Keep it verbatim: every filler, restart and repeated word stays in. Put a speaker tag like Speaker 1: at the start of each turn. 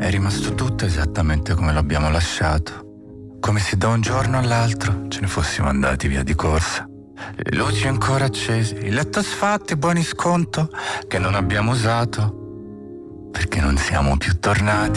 Speaker 1: È rimasto tutto esattamente come l'abbiamo lasciato, come se da un giorno all'altro ce ne fossimo andati via di corsa. Le luci ancora accese, il letto sfatto, i buoni sconto che non abbiamo usato, perché non siamo più tornati.